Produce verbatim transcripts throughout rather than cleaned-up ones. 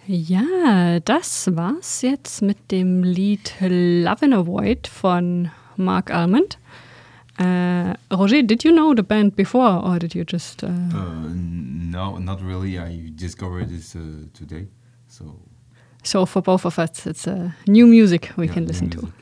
Ja, das war's jetzt mit dem Lied Love in a Void von Mark Almond. Uh, Roger, did you know the band before, or did you just... Uh... Uh, no, not really. I discovered this uh, today. So so for both of us, it's uh, new music we yeah, can listen music. to.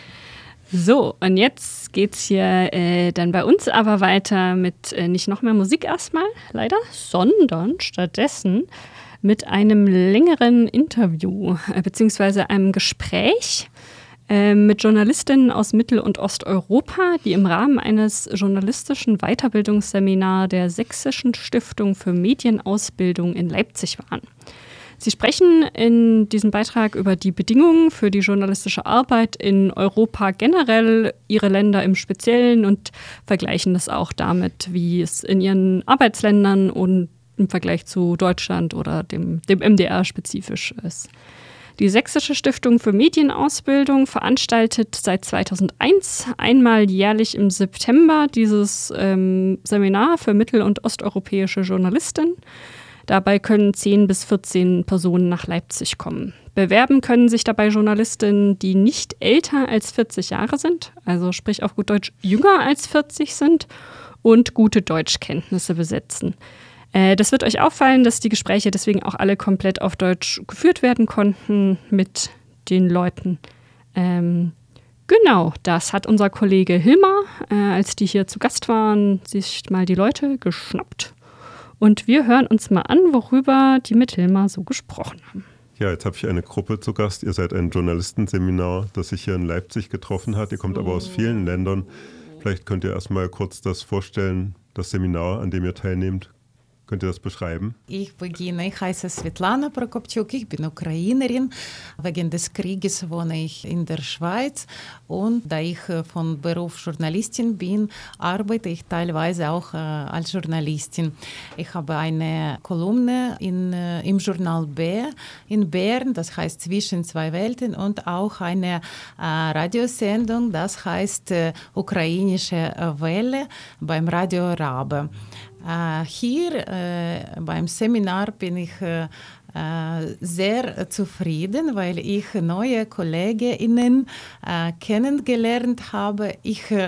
So, und jetzt geht's hier äh, dann bei uns aber weiter mit äh, nicht noch mehr Musik erstmal, leider, sondern stattdessen mit einem längeren Interview, äh, beziehungsweise einem Gespräch äh, mit Journalistinnen aus Mittel- und Osteuropa, die im Rahmen eines journalistischen Weiterbildungsseminars der Sächsischen Stiftung für Medienausbildung in Leipzig waren. Sie sprechen in diesem Beitrag über die Bedingungen für die journalistische Arbeit in Europa generell, ihre Länder im Speziellen und vergleichen das auch damit, wie es in ihren Arbeitsländern und im Vergleich zu Deutschland oder dem, dem M D R spezifisch ist. Die Sächsische Stiftung für Medienausbildung veranstaltet seit zweitausendeins einmal jährlich im September dieses ähm, Seminar für mittel- und osteuropäische Journalistinnen. Dabei können zehn bis vierzehn Personen nach Leipzig kommen. Bewerben können sich dabei Journalistinnen, die nicht älter als vierzig Jahre sind, also sprich auf gut Deutsch jünger als vierzig sind und gute Deutschkenntnisse besitzen. Äh, das wird euch auffallen, dass die Gespräche deswegen auch alle komplett auf Deutsch geführt werden konnten mit den Leuten. Ähm, genau, das hat unser Kollege Hilmar, äh, als die hier zu Gast waren, sich mal die Leute geschnappt. Und wir hören uns mal an, worüber die mit Hilmar so gesprochen haben. Ja, jetzt habe ich eine Gruppe zu Gast. Ihr seid ein Journalistenseminar, das sich hier in Leipzig getroffen hat. Ihr kommt aber aus vielen Ländern. Vielleicht könnt ihr erst mal kurz das vorstellen, das Seminar, an dem ihr teilnehmt. Könnt ihr das beschreiben? Ich beginne, ich heiße Svetlana Prokopchuk, ich bin Ukrainerin. Wegen des Krieges wohne ich in der Schweiz und da ich von Beruf Journalistin bin, arbeite ich teilweise auch äh, als Journalistin. Ich habe eine Kolumne in, äh, im Journal B in Bern, das heißt Zwischen zwei Welten, und auch eine äh, Radiosendung, das heißt äh, Ukrainische Welle beim Radio Rabe. Uh, hier uh, beim Seminar bin ich uh, uh, sehr zufrieden, weil ich neue KollegInnen uh, kennengelernt habe. Ich uh,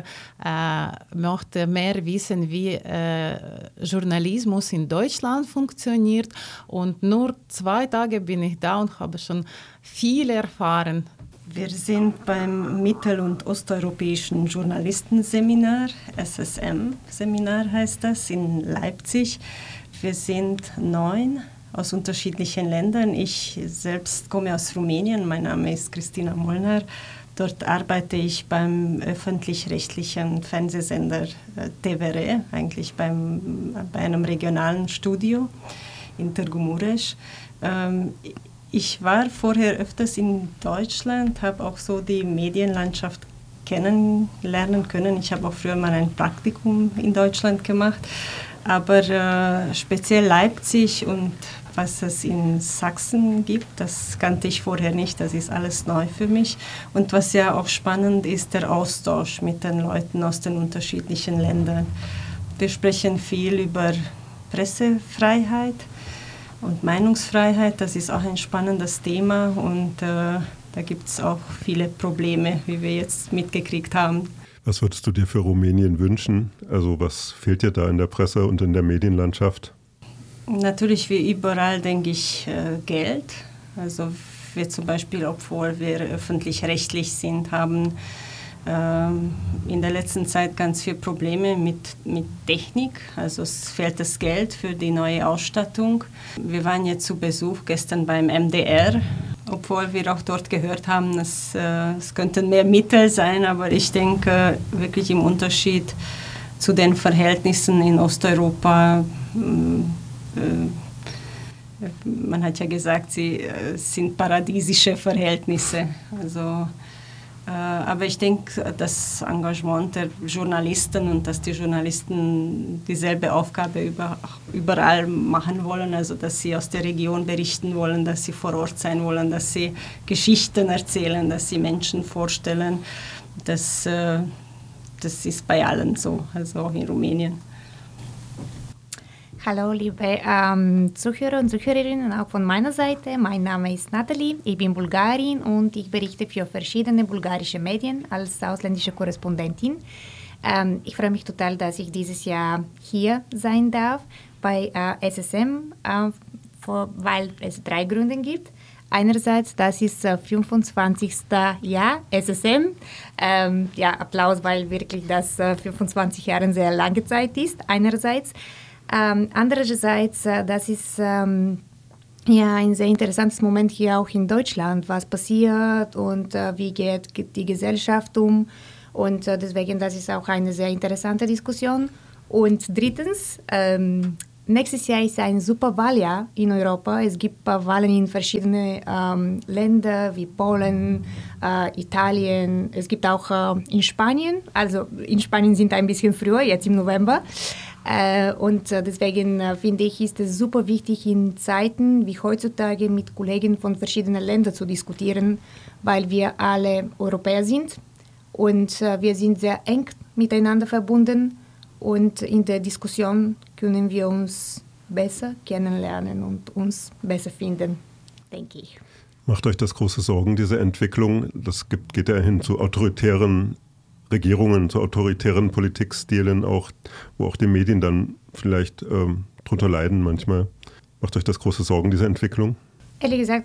möchte mehr wissen, wie uh, Journalismus in Deutschland funktioniert. Und nur zwei Tage bin ich da und habe schon viel erfahren. Wir sind beim Mittel- und Osteuropäischen Journalistenseminar, S S M-Seminar heißt das, in Leipzig. Wir sind neun aus unterschiedlichen Ländern. Ich selbst komme aus Rumänien, mein Name ist Christina Molnar. Dort arbeite ich beim öffentlich-rechtlichen Fernsehsender äh, T V R, eigentlich beim, bei einem regionalen Studio in Târgu Mureș. Ähm, Ich war vorher öfters in Deutschland, habe auch so die Medienlandschaft kennenlernen können. Ich habe auch früher mal ein Praktikum in Deutschland gemacht, aber äh, speziell Leipzig und was es in Sachsen gibt, das kannte ich vorher nicht, das ist alles neu für mich. Und was ja auch spannend ist, der Austausch mit den Leuten aus den unterschiedlichen Ländern. Wir sprechen viel über Pressefreiheit und Meinungsfreiheit, das ist auch ein spannendes Thema und äh, da gibt es auch viele Probleme, wie wir jetzt mitgekriegt haben. Was würdest du dir für Rumänien wünschen? Also was fehlt dir da in der Presse und in der Medienlandschaft? Natürlich wie überall, denke ich, äh, Geld. Also wir zum Beispiel, obwohl wir öffentlich-rechtlich sind, haben in der letzten Zeit ganz viele Probleme mit, mit Technik. Also es fehlt das Geld für die neue Ausstattung. Wir waren jetzt zu Besuch gestern beim M D R, obwohl wir auch dort gehört haben, dass, äh, es könnten mehr Mittel sein, aber ich denke wirklich im Unterschied zu den Verhältnissen in Osteuropa, äh, man hat ja gesagt, sie äh, sind paradiesische Verhältnisse. Also aber ich denke, das Engagement der Journalisten und dass die Journalisten dieselbe Aufgabe über, überall machen wollen, also dass sie aus der Region berichten wollen, dass sie vor Ort sein wollen, dass sie Geschichten erzählen, dass sie Menschen vorstellen, das, das ist bei allen so, also auch in Rumänien. Hallo liebe ähm, Zuhörer und Zuhörerinnen, auch von meiner Seite. Mein Name ist Nathalie, ich bin Bulgarin und ich berichte für verschiedene bulgarische Medien als ausländische Korrespondentin. Ähm, ich freue mich total, dass ich dieses Jahr hier sein darf bei äh, S S M, äh, vor, weil es drei Gründe gibt. Einerseits, das ist äh, fünfundzwanzigste Jahr S S M. Ähm, ja, Applaus, weil wirklich das äh, fünfundzwanzig Jahre eine sehr lange Zeit ist, einerseits. Ähm, andererseits, äh, das ist ähm, ja ein sehr interessantes Moment hier auch in Deutschland, was passiert und äh, wie geht die Gesellschaft um. Und äh, deswegen, das ist auch eine sehr interessante Diskussion. Und drittens, ähm, nächstes Jahr ist ein super Wahljahr in Europa. Es gibt äh, Wahlen in verschiedenen ähm, Ländern wie Polen, äh, Italien. Es gibt auch äh, in Spanien. Also in Spanien sind ein bisschen früher, jetzt im November. Äh, und äh, deswegen äh, finde ich, ist es super wichtig, in Zeiten wie heutzutage mit Kollegen von verschiedenen Ländern zu diskutieren, weil wir alle Europäer sind und äh, wir sind sehr eng miteinander verbunden und in der Diskussion können wir uns besser kennenlernen und uns besser finden, denke ich. Macht euch das große Sorgen, diese Entwicklung? Das gibt, geht ja hin zu autoritären Regierungen, zu autoritären Politikstilen, auch, wo auch die Medien dann vielleicht ähm, drunter leiden manchmal. Macht euch das große Sorgen, diese Entwicklung? Ehrlich gesagt,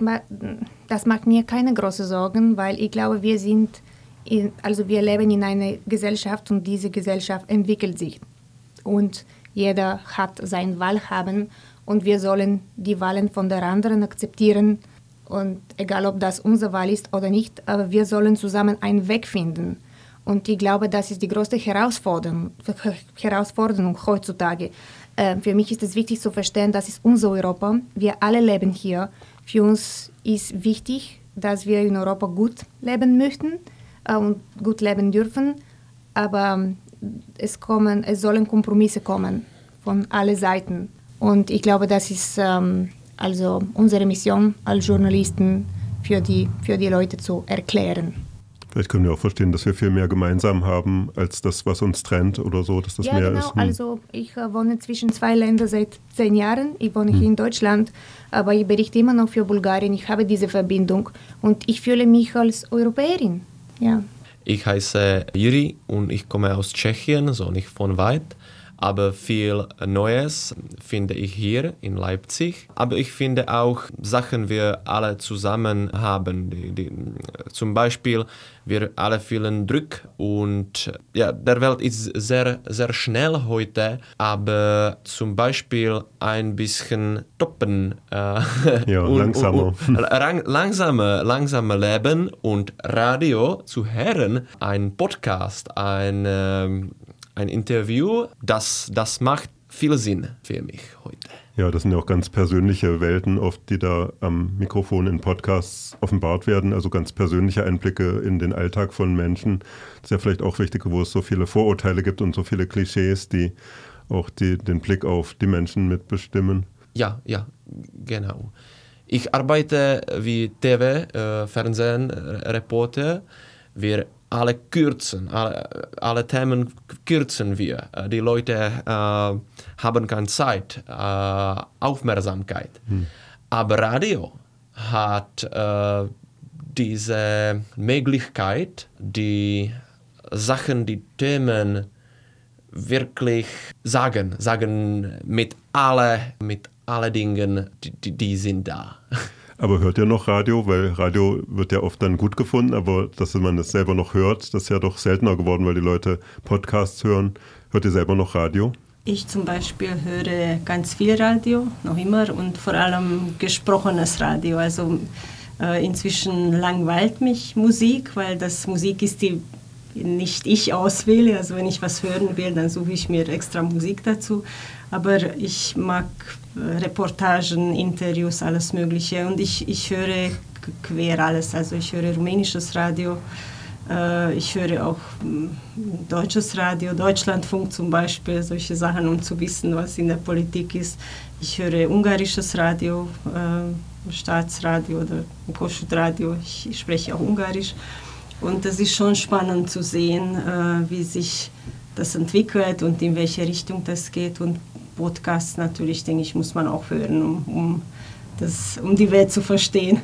das macht mir keine große Sorgen, weil ich glaube, wir sind, in, also wir leben in einer Gesellschaft und diese Gesellschaft entwickelt sich. Und jeder hat sein Wahlhaben und wir sollen die Wahlen von der anderen akzeptieren. Und egal, ob das unser Wahl ist oder nicht, aber wir sollen zusammen einen Weg finden. Und ich glaube, das ist die größte Herausforderung, Herausforderung heutzutage. Äh, für mich ist es wichtig zu verstehen, das ist unser Europa. Wir alle leben hier. Für uns ist wichtig, dass wir in Europa gut leben möchten äh, und gut leben dürfen. Aber es, kommen, es sollen Kompromisse kommen von allen Seiten. Und ich glaube, das ist ähm, also unsere Mission als Journalisten für die, für die Leute zu erklären. Vielleicht können wir auch verstehen, dass wir viel mehr gemeinsam haben, als das, was uns trennt oder so, dass das ja, mehr genau. ist. Hm. Also ich äh, wohne zwischen zwei Ländern seit zehn Jahren. Ich wohne hm. hier in Deutschland, aber ich berichte immer noch für Bulgarien. Ich habe diese Verbindung und ich fühle mich als Europäerin. Ja. Ich heiße Jiri und ich komme aus Tschechien, so nicht von weit. Aber viel Neues finde ich hier in Leipzig. Aber ich finde auch Sachen, wir alle zusammen haben. Die, die, zum Beispiel, wir alle fühlen Druck und ja, der Welt ist sehr, sehr schnell heute. Aber zum Beispiel ein bisschen stoppen. Äh, ja, und, langsamer. Und, und, lang, langsamer, langsamer leben und Radio zu hören, ein Podcast, ein ähm, Ein Interview, das, das macht viel Sinn für mich heute. Ja, das sind ja auch ganz persönliche Welten oft, die da am Mikrofon in Podcasts offenbart werden. Also ganz persönliche Einblicke in den Alltag von Menschen. Das ist ja vielleicht auch wichtig, wo es so viele Vorurteile gibt und so viele Klischees, die auch die, den Blick auf die Menschen mitbestimmen. Ja, ja, genau. Ich arbeite wie T V, äh, Fernsehen, Reporter. Wir alle kürzen, alle, alle Themen kürzen wir. Die Leute äh, haben keine Zeit, äh, Aufmerksamkeit. Hm. Aber Radio hat äh, diese Möglichkeit, die Sachen, die Themen wirklich sagen, sagen mit alle, mit alle Dingen, die, die sind da. Aber hört ihr noch Radio? Weil Radio wird ja oft dann gut gefunden, aber dass man das selber noch hört, das ist ja doch seltener geworden, weil die Leute Podcasts hören. Hört ihr selber noch Radio? Ich zum Beispiel höre ganz viel Radio, noch immer, und vor allem gesprochenes Radio. Also äh, inzwischen langweilt mich Musik, weil das Musik ist, die nicht ich auswähle. Also wenn ich was hören will, dann suche ich mir extra Musik dazu. Aber ich mag Reportagen, Interviews, alles Mögliche. Und ich, ich höre quer alles. Also ich höre rumänisches Radio, äh, ich höre auch äh, deutsches Radio, Deutschlandfunk zum Beispiel, solche Sachen, um zu wissen, was in der Politik ist. Ich höre ungarisches Radio, äh, Staatsradio oder Kossuth Radio. Ich, ich spreche auch Ungarisch. Und das ist schon spannend zu sehen, äh, wie sich das entwickelt und in welche Richtung das geht. Und Podcasts natürlich, denke ich, muss man auch hören, um, um, das, um die Welt zu verstehen.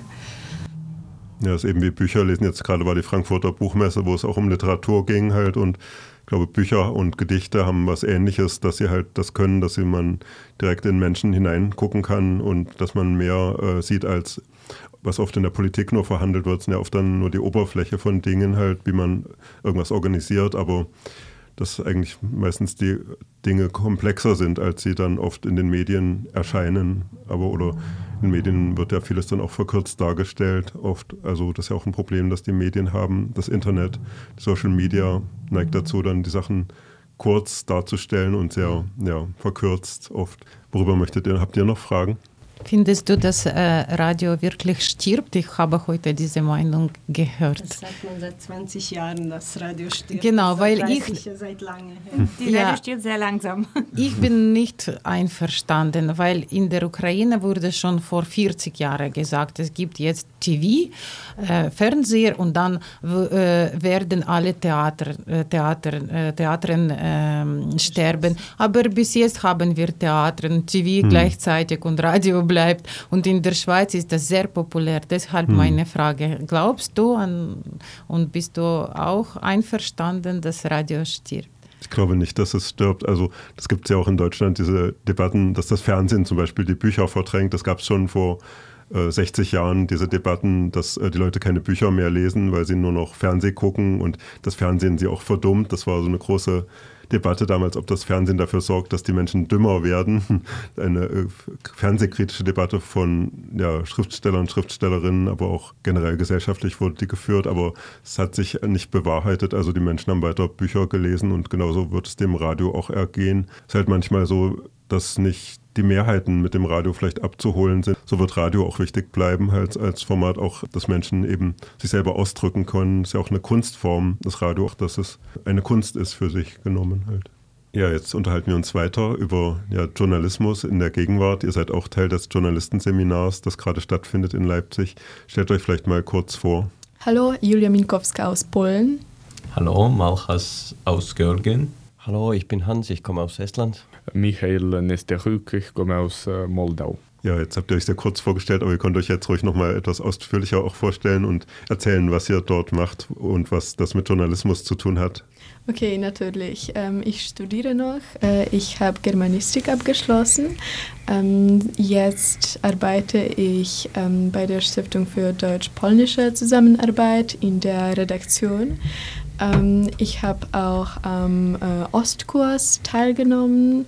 Ja, es ist eben wie Bücher lesen. Jetzt gerade war die Frankfurter Buchmesse, wo es auch um Literatur ging halt, und ich glaube, Bücher und Gedichte haben was Ähnliches, dass sie halt das können, dass sie man direkt in Menschen hineingucken kann und dass man mehr äh, sieht, als was oft in der Politik nur verhandelt wird. Es sind ja oft dann nur die Oberfläche von Dingen halt, wie man irgendwas organisiert, aber dass eigentlich meistens die Dinge komplexer sind, als sie dann oft in den Medien erscheinen. Aber oder in den Medien wird ja vieles dann auch verkürzt dargestellt. Oft, also das ist ja auch ein Problem, das die Medien haben. Das Internet, Social Media neigt dazu, dann die Sachen kurz darzustellen und sehr ja, verkürzt oft. Worüber möchtet ihr? Habt ihr noch Fragen? Findest du, dass äh, Radio wirklich stirbt? Ich habe heute diese Meinung gehört. Das sagt man seit zwanzig Jahren, dass Radio stirbt. Genau, das weil weiß ich... ja seit lange. Ja. Die Ja. Radio stirbt sehr langsam. Ich bin nicht einverstanden, weil in der Ukraine wurde schon vor vierzig Jahren gesagt, es gibt jetzt T V, äh, Fernseher und dann äh, werden alle Theater, äh, Theater, äh, Theatern äh, sterben. Aber bis jetzt haben wir Theater, T V hm. gleichzeitig und Radio bleibt. Und in der Schweiz ist das sehr populär. Deshalb hm. meine Frage, glaubst du an, und bist du auch einverstanden, dass Radio stirbt? Ich glaube nicht, dass es stirbt. Also das gibt es ja auch in Deutschland, diese Debatten, dass das Fernsehen zum Beispiel die Bücher verdrängt. Das gab es schon vor äh, sechzig Jahren, diese Debatten, dass äh, die Leute keine Bücher mehr lesen, weil sie nur noch Fernsehen gucken und das Fernsehen sie auch verdummt. Das war so eine große Debatte damals, ob das Fernsehen dafür sorgt, dass die Menschen dümmer werden. Eine äh, fernsehkritische Debatte von ja, Schriftstellern, Schriftstellerinnen, aber auch generell gesellschaftlich wurde die geführt, aber es hat sich nicht bewahrheitet. Also die Menschen haben weiter Bücher gelesen und genauso wird es dem Radio auch ergehen. Es ist halt manchmal so, dass nicht die Mehrheiten mit dem Radio vielleicht abzuholen sind. So wird Radio auch wichtig bleiben, halt als Format auch, dass Menschen eben sich selber ausdrücken können. Das ist ja auch eine Kunstform, das Radio, auch dass es eine Kunst ist für sich genommen halt. Ja, jetzt unterhalten wir uns weiter über ja, Journalismus in der Gegenwart. Ihr seid auch Teil des Journalistenseminars, das gerade stattfindet in Leipzig. Stellt euch vielleicht mal kurz vor. Hallo, Julia Minkowska aus Polen. Hallo, Malchas aus Georgien. Hallo, ich bin Hans, ich komme aus Estland. Michael Nesteruk, ich komme aus äh, Moldau. Ja, jetzt habt ihr euch sehr kurz vorgestellt, aber ihr könnt euch jetzt ruhig nochmal etwas ausführlicher auch vorstellen und erzählen, was ihr dort macht und was das mit Journalismus zu tun hat. Okay, natürlich. Ähm, ich studiere noch. Äh, ich habe Germanistik abgeschlossen. Ähm, jetzt arbeite ich ähm, bei der Stiftung für deutsch-polnische Zusammenarbeit in der Redaktion. Ähm, ich habe auch am äh, Ostkurs teilgenommen.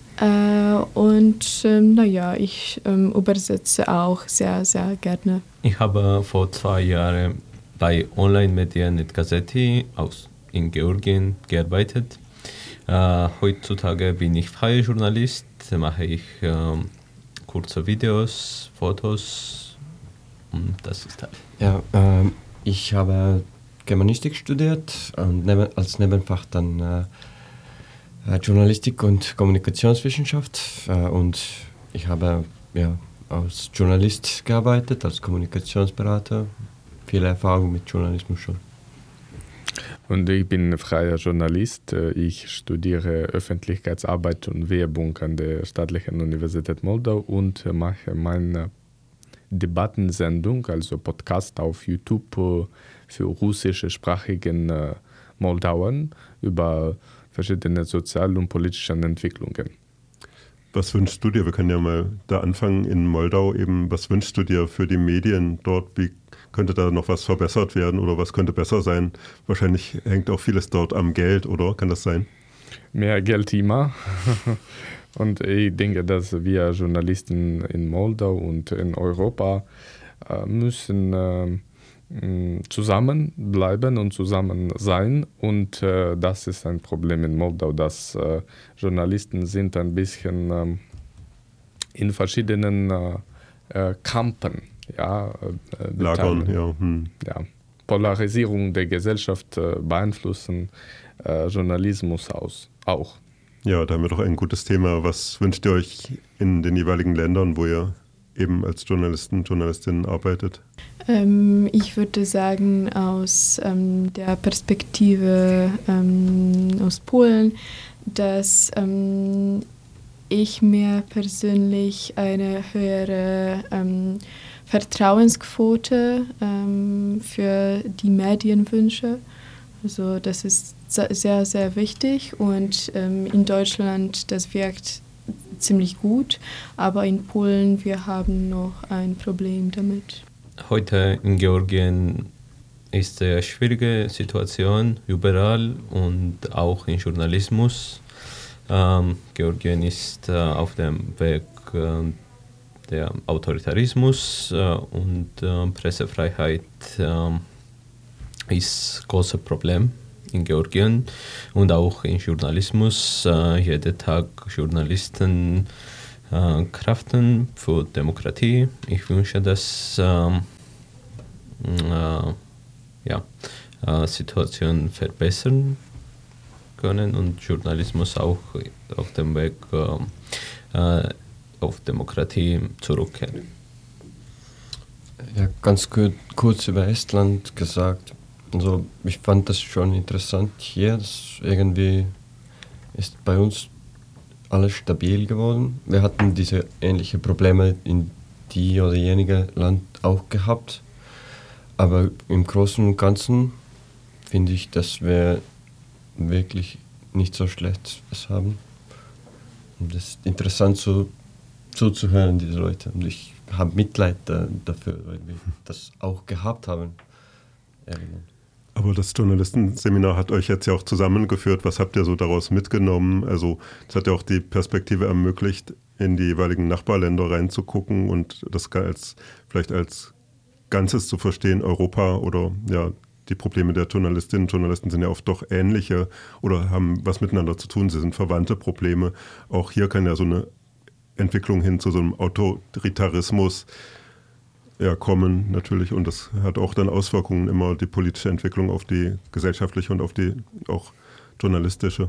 Uh, und ähm, naja, ich ähm, übersetze auch sehr, sehr gerne. Ich habe vor zwei Jahren bei Online-Medien mit Gazeti aus in Georgien gearbeitet. Uh, heutzutage bin ich freier Journalist, mache ich ähm, kurze Videos, Fotos und das ist halt. Ja, ähm, ich habe Germanistik studiert und neben, als Nebenfach dann äh, Journalistik und Kommunikationswissenschaft äh, und ich habe ja, als Journalist gearbeitet, als Kommunikationsberater, viele Erfahrung mit Journalismus schon. Und ich bin freier Journalist. Ich studiere Öffentlichkeitsarbeit und Werbung an der Staatlichen Universität Moldau und mache meine Debattensendung, also Podcast auf YouTube für russischsprachigen Moldauern über verschiedene soziale und politische Entwicklungen. Was wünschst du dir? Wir können ja mal da anfangen in Moldau eben. Was wünschst du dir für die Medien dort? Wie könnte da noch was verbessert werden oder was könnte besser sein? Wahrscheinlich hängt auch vieles dort am Geld, oder? Kann das sein? Mehr Geld immer. Und ich denke, dass wir Journalisten in Moldau und in Europa äh, müssen äh, zusammenbleiben und zusammen sein. Und äh, das ist ein Problem in Moldau, dass äh, Journalisten sind ein bisschen äh, in verschiedenen äh, äh, Kampen. Ja, äh, Lagern, ja. Hm. ja. Polarisierung der Gesellschaft äh, beeinflussen äh, Journalismus aus, auch. Ja, da haben wir doch ein gutes Thema. Was wünscht ihr euch in den jeweiligen Ländern, wo ihr eben als Journalisten, Journalistinnen arbeitet? Ähm, ich würde sagen, aus ähm, der Perspektive ähm, aus Polen, dass ähm, ich mir persönlich eine höhere ähm, Vertrauensquote ähm, für die Medien wünsche. Also das ist sehr, sehr wichtig und ähm, in Deutschland, das wirkt ziemlich gut, aber in Polen, wir haben noch ein Problem damit. Heute in Georgien ist eine schwierige Situation überall und auch im Journalismus. Ähm, Georgien ist äh, auf dem Weg äh, der Autoritarismus äh, und äh, Pressefreiheit äh, ist ein großes Problem in Georgien und auch im Journalismus. Äh, jeden Tag Journalisten äh, Kräften für Demokratie. Ich wünsche, dass äh, äh, ja, äh, Situation verbessern können und Journalismus auch auf dem Weg äh, auf Demokratie zurückkehren. Ja, ganz kurz, kurz über Estland gesagt. Also ich fand das schon interessant hier, dass irgendwie ist bei uns alles stabil geworden. Wir hatten diese ähnlichen Probleme in die oder jenige Land auch gehabt. Aber im Großen und Ganzen finde ich, dass wir wirklich nicht so schlecht was haben. Und es ist interessant so, zuzuhören, diese Leute. Und ich habe Mitleid da, dafür, weil wir das auch gehabt haben. Irgendwann. Aber das Journalistenseminar hat euch jetzt ja auch zusammengeführt. Was habt ihr so daraus mitgenommen? Also es hat ja auch die Perspektive ermöglicht, in die jeweiligen Nachbarländer reinzugucken und das als, vielleicht als Ganzes zu verstehen, Europa oder ja, die Probleme der Journalistinnen und Journalisten sind ja oft doch ähnliche oder haben was miteinander zu tun. Sie sind verwandte Probleme. Auch hier kann ja so eine Entwicklung hin zu so einem Autoritarismus ja, kommen natürlich und das hat auch dann Auswirkungen immer die politische Entwicklung auf die gesellschaftliche und auf die auch journalistische.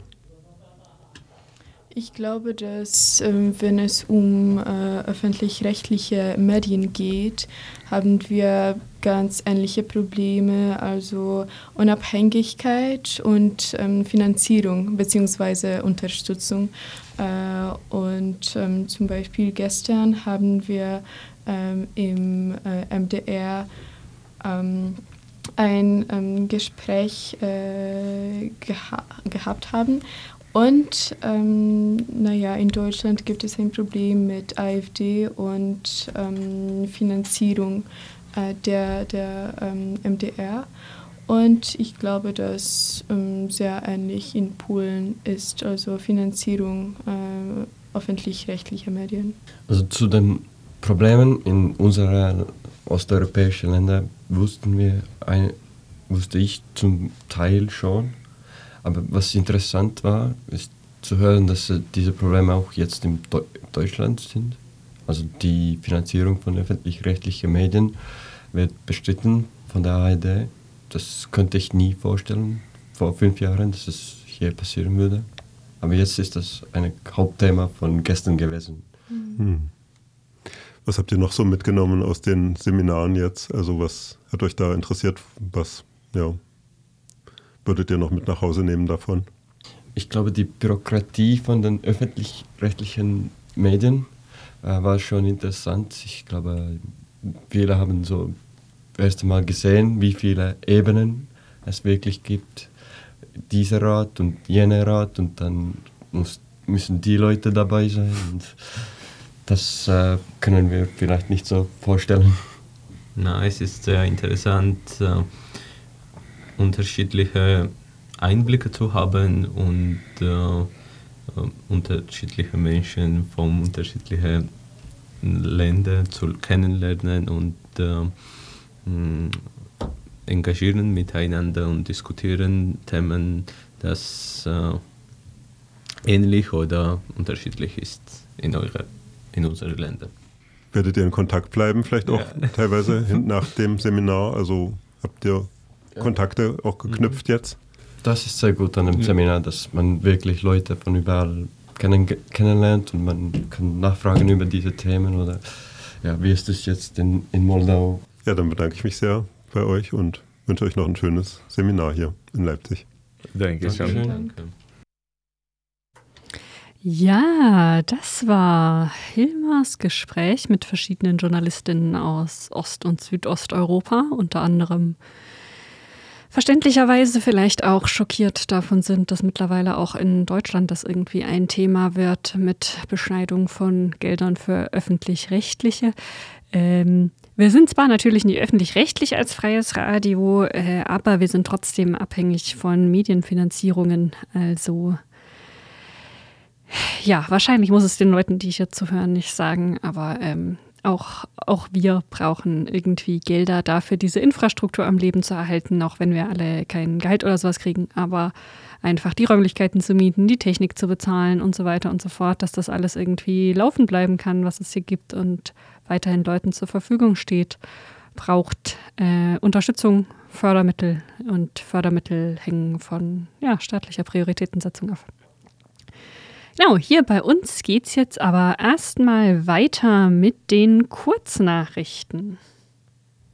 Ich glaube, dass ähm, wenn es um äh, öffentlich-rechtliche Medien geht, haben wir ganz ähnliche Probleme, also Unabhängigkeit und ähm, Finanzierung bzw. Unterstützung. Äh, und ähm, zum Beispiel gestern haben wir ähm, im äh, M D R ähm, ein ähm, Gespräch äh, geha- gehabt haben. Und ähm, naja, in Deutschland gibt es ein Problem mit AfD und ähm, Finanzierung äh, der, der ähm, M D R. Und ich glaube, dass ähm, sehr ähnlich in Polen ist, also Finanzierung äh, öffentlich-rechtlicher Medien. Also zu den Problemen in unseren osteuropäischen Ländern wussten wir, ein, wusste ich zum Teil schon. Aber was interessant war, ist zu hören, dass diese Probleme auch jetzt in Deutschland sind. Also die Finanzierung von öffentlich-rechtlichen Medien wird bestritten von der A R D. Das könnte ich nie vorstellen, vor fünf Jahren, dass es hier passieren würde. Aber jetzt ist das ein Hauptthema von gestern gewesen. Hm. Was habt ihr noch so mitgenommen aus den Seminaren jetzt? Also was hat euch da interessiert? Was, ja, würdet ihr noch mit nach Hause nehmen davon? Ich glaube, die Bürokratie von den öffentlich-rechtlichen Medien äh, war schon interessant. Ich glaube, viele haben so das erste Mal gesehen, wie viele Ebenen es wirklich gibt. Dieser Rat und jener Rat und dann muss, müssen die Leute dabei sein. Und das äh, können wir vielleicht nicht so vorstellen. Na, es ist sehr interessant, äh, unterschiedliche Einblicke zu haben und äh, äh, unterschiedliche Menschen von unterschiedlichen Ländern zu kennenlernen und äh, mh, engagieren miteinander und diskutieren Themen, das äh, ähnlich oder unterschiedlich ist in, eure, in unseren Ländern. Werdet ihr in Kontakt bleiben, vielleicht auch ja. teilweise nach dem Seminar? Also habt ihr ja. Kontakte auch geknüpft jetzt? Das ist sehr gut an dem ja. Seminar, dass man wirklich Leute von überall kennen, kennenlernt und man kann nachfragen über diese Themen oder ja, wie ist es jetzt in, in Moldau? Ja, dann bedanke ich mich sehr bei euch und wünsche euch noch ein schönes Seminar hier in Leipzig. Dankeschön. Danke. Ja, das war Hilmars Gespräch mit verschiedenen Journalistinnen aus Ost- und Südosteuropa, unter anderem verständlicherweise vielleicht auch schockiert davon sind, dass mittlerweile auch in Deutschland das irgendwie ein Thema wird mit Beschneidung von Geldern für Öffentlich-Rechtliche. Ähm, wir sind zwar natürlich nicht öffentlich-rechtlich als freies Radio, äh, aber wir sind trotzdem abhängig von Medienfinanzierungen, also ja, wahrscheinlich muss es den Leuten, die hier zuhören, nicht sagen, aber ähm, auch, auch wir brauchen irgendwie Gelder dafür, diese Infrastruktur am Leben zu erhalten, auch wenn wir alle kein Gehalt oder sowas kriegen, aber einfach die Räumlichkeiten zu mieten, die Technik zu bezahlen und so weiter und so fort, dass das alles irgendwie laufen bleiben kann, was es hier gibt und weiterhin Leuten zur Verfügung steht, braucht äh, Unterstützung, Fördermittel und Fördermittel hängen von ja, staatlicher Prioritätensetzung ab. Genau, hier bei uns geht's jetzt aber erstmal weiter mit den Kurznachrichten.